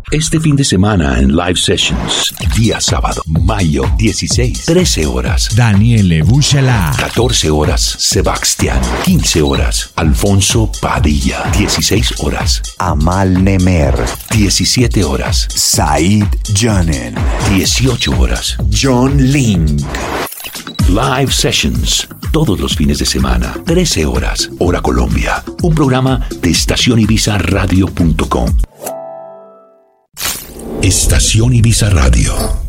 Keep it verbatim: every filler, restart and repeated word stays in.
Este fin de semana en Live Sessions, día sábado, mayo dieciséis, trece horas, Daniele Bouchelá. catorce horas, Sebastián, quince horas, Alfonso Padilla, dieciséis horas, Amal Nemer, diecisiete horas, Said Janen, dieciocho horas, John Link. Live Sessions, todos los fines de semana, trece horas, hora Colombia. Un programa de estación ibiza radio punto com. Estación Ibiza Radio.